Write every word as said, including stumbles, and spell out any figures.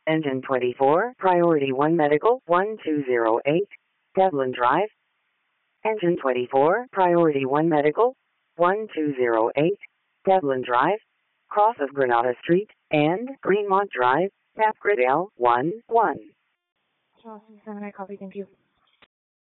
Engine twenty-four, Priority one Medical, one two zero eight, Devlin Drive. Engine twenty-four, Priority one Medical, one two zero eight, Devlin Drive, cross of Granada Street, and Greenmont Drive, Tapgrid L one one. Charleston seven, I copy, thank you.